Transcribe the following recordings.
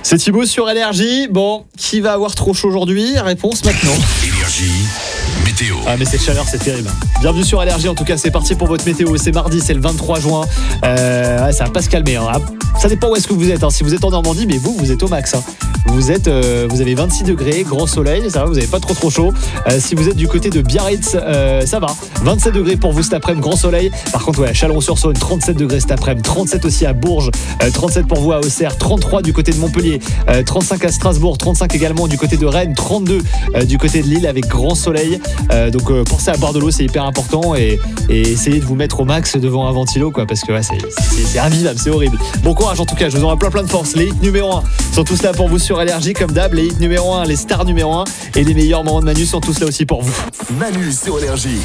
C'est Thibaut sur Énergie. Bon, qui va avoir trop chaud aujourd'hui? Réponse maintenant. Énergie, météo. Ah mais cette chaleur c'est terrible. Bienvenue sur Énergie, en tout cas c'est parti pour votre météo. C'est mardi, c'est le 23 juin. Ça va pas se calmer. Hein. Ça dépend où est-ce que vous êtes. Hein. Si vous êtes en Normandie, mais vous êtes au max. Hein. Vous avez 26 degrés, grand soleil, ça va, vous n'avez pas trop chaud. Si vous êtes du côté de Biarritz, ça va. 27 degrés pour vous cet après-midi, grand soleil. Par contre, ouais, Chalon-sur-Saône, 37 degrés cet après-midi, 37 aussi à Bourges, 37 pour vous à Auxerre, 33 du côté de Montpellier, 35 à Strasbourg, 35 également du côté de Rennes, 32 du côté de Lille avec grand soleil. Donc pensez à boire de l'eau, c'est hyper important et essayez de vous mettre au max devant un ventilo, quoi, parce que ouais, c'est invivable, c'est horrible. Bon courage en tout cas, je vous envoie plein de force. Les hits numéro 1 sont tous là pour vous sur Énergie comme d'hab. Les hits numéro 1, les stars numéro 1 et les meilleurs moments de Manu sont tous là aussi pour vous. Manu sur Énergie.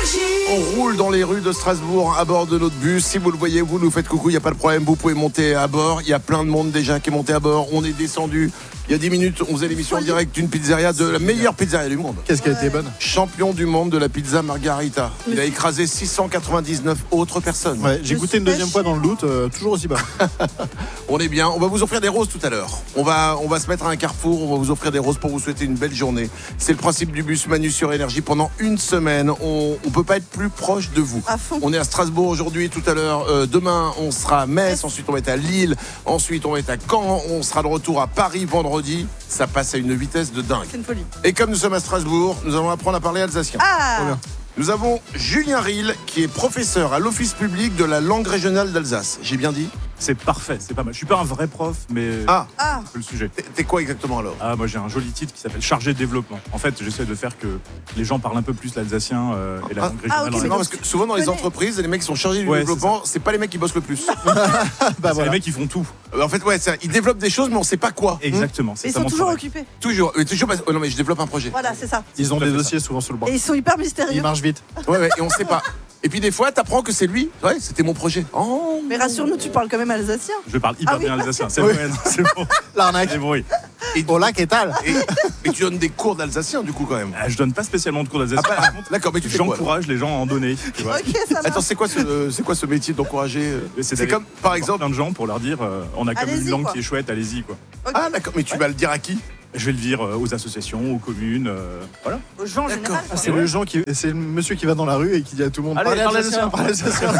On roule dans les rues de Strasbourg à bord de notre bus. Si vous le voyez, vous nous faites coucou, il n'y a pas de problème, vous pouvez monter à bord. Il y a plein de monde déjà qui est monté à bord. On est descendu. Il y a 10 minutes, on faisait l'émission en direct d'une pizzeria, de la meilleure pizzeria du monde. Qu'est-ce qu'elle était bonne? Champion du monde de la pizza Margarita. Il a écrasé 699 autres personnes. Ouais, j'ai goûté une deuxième fois dans le doute, toujours aussi bas. On est bien, on va vous offrir des roses tout à l'heure. On va se mettre à un carrefour, on va vous offrir des roses pour vous souhaiter une belle journée. C'est le principe du bus Manu sur Énergie. Pendant une semaine, on peut pas être plus proche de vous. À fond. On est à Strasbourg aujourd'hui, tout à l'heure. Demain, on sera à Metz, ensuite on va être à Lille, ensuite on va être à Caen, on sera de retour à Paris vendredi. Ça passe à une vitesse de dingue. C'est une folie. Et comme nous sommes à Strasbourg, nous allons apprendre à parler alsacien. Ah, Nous avons Julien Ril, qui est professeur à l'Office public de la langue régionale d'Alsace. J'ai bien dit? C'est parfait, c'est pas mal. Je suis pas un vrai prof, mais Ah, ah, c'est le sujet. t'es quoi exactement alors? Ah, moi j'ai un joli titre qui s'appelle chargé de développement. En fait, j'essaie de faire que les gens parlent un peu plus l'alsacien et la langue régionale. ok, dans C'est mais marrant la- parce que souvent dans les connais. entreprises, les mecs qui sont chargés du Ouais, développement, c'est pas les mecs qui bossent le plus. C'est les mecs qui font tout. En fait, ouais, ils développent des choses, mais on sait pas quoi. Exactement. mais C'est ils ça sont mon toujours travail. occupés. Toujours. Oh non, mais je développe un projet. Voilà, c'est ça. Ils ont tout à des fait dossiers souvent sous le bras. Et ils sont hyper mystérieux. Ils marchent vite. Ouais, et on sait pas. Et puis des fois, t'apprends que c'est lui. Ouais, c'était mon projet. Oh. Mais rassure-nous, tu parles quand même alsacien. Je parle hyper Ah oui. bien alsacien. C'est Oui. vrai, non, c'est bon. L'arnaque. C'est bon, oui. Hola, qu'est-ce Et tu donnes des cours d'alsacien du coup quand même. Je donne pas spécialement de cours d'alsacien. Ah, Par contre, d'accord, mais tu fais quoi alors? j'encourage les gens à en donner. Tu vois. Ok, ça Attends, marche. c'est quoi ce métier d'encourager C'est d'aller comme, par voir exemple. plein de gens pour leur dire on a comme Allez-y, une langue quoi. qui est chouette, allez-y quoi. Ok. Ah d'accord, mais tu vas le dire à qui? Je vais le dire aux associations, aux communes, voilà. Aux gens en D'accord. général. quoi. C'est le gens c'est le monsieur qui va dans la rue et qui dit à tout le monde Allez, parlez parlez alsacien, parlez alsacien.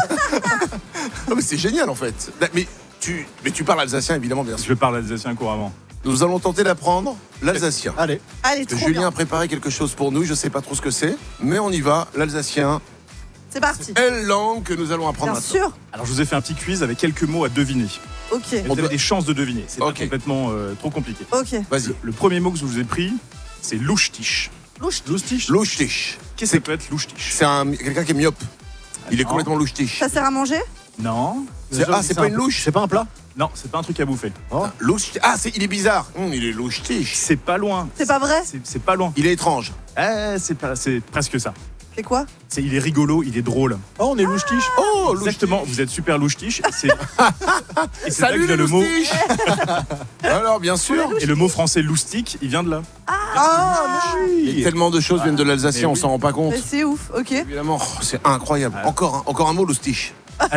Non mais c'est génial en fait. Mais tu parles alsacien évidemment bien sûr. Je parle alsacien couramment. Nous allons tenter d'apprendre l'alsacien. Allez, Allez, trop Julien a bien. préparé quelque chose pour nous, je sais pas trop ce que c'est, mais on y va. L'alsacien C'est parti. est la langue que nous allons apprendre Bien maintenant. sûr. Alors je vous ai fait un petit quiz avec quelques mots à deviner. Ok. Et vous avez des chances de deviner. C'est Ok. pas complètement trop compliqué. Ok. Vas-y. Le premier mot que je vous ai pris, c'est louche-tiche. loustiche. Louche-tiche. Qu'est-ce que ça peut être louche-tiche? C'est quelqu'un qui est myope. Il est Non. complètement louche-tiche. Ça sert à manger? Non. C'est pas une louche. C'est pas un plat? Non, c'est pas un truc à bouffer. Louche. Ah, il est bizarre. Il est louche-tiche. C'est pas loin. C'est pas vrai? C'est pas loin. Il est étrange. C'est presque ça. C'est quoi? Il est rigolo, il est drôle. Oh, on est loustiche. Oh, Exactement, vous êtes super louche-tiche. Et c'est là Salut que les vient le mot. loustiches. Alors bien sûr. Et le mot français loustique, il vient de là. Il y a tellement de choses viennent de l'alsacien, Mais on oui. s'en rend pas compte. Mais c'est ouf. Ok. Évidemment, c'est incroyable. Ouais. Encore un mot loustiche.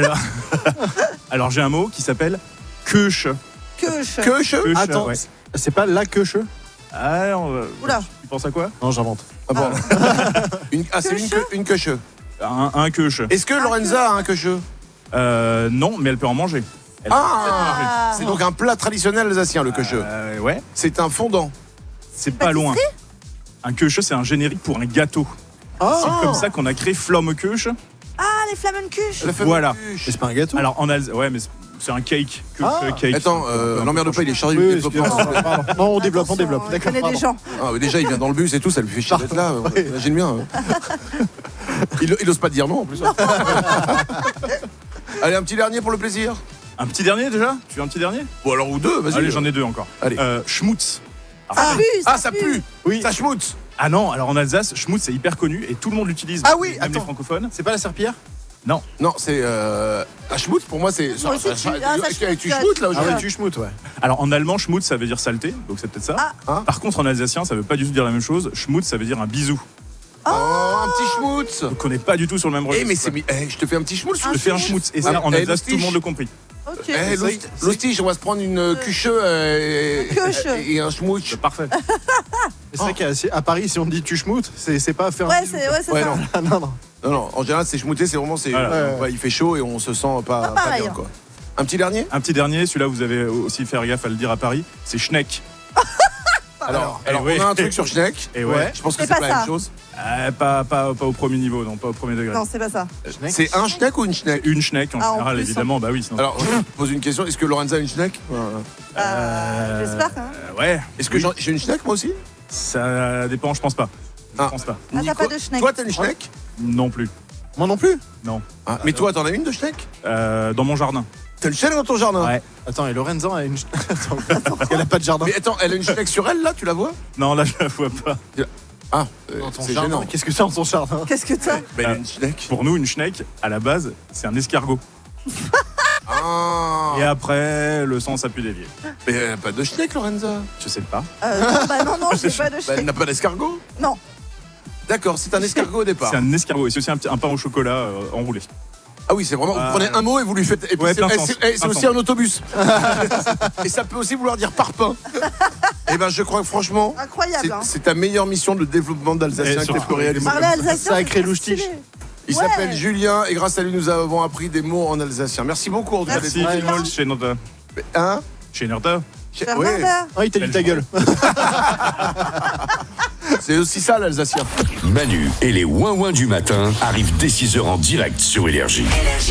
Alors j'ai un mot qui s'appelle queuche. Queuche. Queuche. Queuche, Attends, ouais. c'est pas la queuche? Alors, Oula. tu penses à quoi? Non, j'invente. Ah bon. C'est une queuche. Un queuche. Est-ce que Lorenza a un queuche? Non, mais elle peut en manger. Elle peut Ah. C'est donc un plat traditionnel alsacien, le queuche. ouais, C'est un fondant. c'est pas loin. Un queuche, c'est un générique pour un gâteau. C'est comme ça qu'on a créé Flamme Queuche. Ah, les flammenkuche. La fameuse Voilà. queuche. Mais c'est pas un gâteau? Alors en Alsace, ouais, mais c'est un cake. Queuche, Ah. cake. Attends, n'emmerde pas, il est chargé Oui, du oui, développement. excuse-moi, pardon. Non, on développe, on Attention, développe. On D'accord, connaît des pardon. gens. Ah, mais déjà, il vient dans le bus et tout, ça lui fait chier d'être là. Oui. Imagine bien. Il ose pas dire non en plus. Allez, un petit dernier pour le plaisir. Un petit dernier déjà? Tu veux un petit dernier? Bon, alors, ou deux, vas-y. Allez, j'en ai deux encore. Allez. Schmutz. Ah oui, Ah, ça pue. Oui. Ça schmutz. Ah non, alors en Alsace, schmutz c'est hyper connu et tout le monde l'utilise. Ah oui, même les attends. francophones. C'est pas la serpillière? Non, c'est. Un schmutz, pour moi, c'est. Moi aussi, ça- ça tu schmutz là Ah aujourd'hui. ouais, tu schmoutes, ouais. Alors en allemand, schmutz ça veut dire saleté, donc c'est peut-être ça. Ah. Par contre en alsacien, ça veut pas du tout dire la même chose. Schmutz ça veut dire un bisou. Oh, un petit schmutz. Donc on n'est pas du tout sur le même Eh, registre. mais je te fais un petit schmutz. Je te fais un schmutz et ça en Eh, Alsace tout le monde le compris. Ok. Ok. Lustige, on va se prendre une cuche et un schmouch. C'est parfait. C'est vrai qu'à Paris, si on dit tu schmoutes, c'est pas faire. Ouais, c'est Ouais, ça. non. Ah, non. Non, en général, c'est schmouté, c'est vraiment. Voilà. Il fait chaud et on se sent pas pareil, bien, hein. quoi. Un petit dernier. Un petit dernier, celui-là, vous avez aussi faire gaffe à le dire à Paris, c'est Schneck. Alors, oui. on a un truc sur Schneck. Et ouais. Je pense que C'est c'est pas pas la ça. même chose. Pas au premier niveau, non, pas au premier degré. Non, c'est pas ça. C'est un Schneck ou une Schneck? Une Schneck en Ah, en général, plus, évidemment, bah oui. Sinon... Alors, je pose une question. Est-ce que Lorenza a une Schneck? J'espère quand même. ouais. Est-ce que j'ai une Schneck moi aussi? Ça dépend, je pense pas. Je Ah. pense pas. Ah, t'as pas de Schneck. Toi, t'as une Schneck? Non plus. Moi non plus. Non. Ah, mais toi, t'en as une de Schneck? Dans mon jardin. T'as une Schneck dans ton jardin? Ouais. Attends, et Lorenza a une. Attends, elle a pas de jardin. Mais attends, elle a une Schneck sur elle là, tu la vois? Non, là, je la vois pas. Ah, Dans ton c'est jardin. gênant. Qu'est-ce que c'est dans ton jardin? Qu'est-ce que t'as? Mais elle a une Schneck. Pour nous, une Schneck, à la base, c'est un escargot. Ah. Et après, le sens a pu dévier. Mais elle a pas de Schneck, Lorenza. Je sais pas. Non, j'ai pas de Bah, elle Schneck. n'a pas d'escargot? Non. D'accord, c'est un escargot au départ. C'est un escargot. Et c'est aussi un pain au chocolat enroulé. Ah oui, c'est vraiment. Vous prenez un mot et vous lui faites. Et puis Ouais, c'est plein sens. c'est Plein aussi sens. un autobus. Et ça peut aussi vouloir dire parpaing. Et ben, je crois que franchement, Incroyable. Hein. c'est ta meilleure mission de développement d'Alsacien que tu surtout, peux réaliser. Parler alsacien. Sacré c'est loustiche. stylé. Il Ouais. s'appelle Julien et grâce à lui, nous avons appris des mots en alsacien. Merci beaucoup. En tout cas, Merci. d'être- Merci, Vimold, chez notre. Hein? Chez Nerda. Fernanda. Ah, il t'a dit ta gueule. C'est aussi ça l'alsacien. Manu et les ouin-ouin du matin arrivent dès 6h en direct sur Énergie.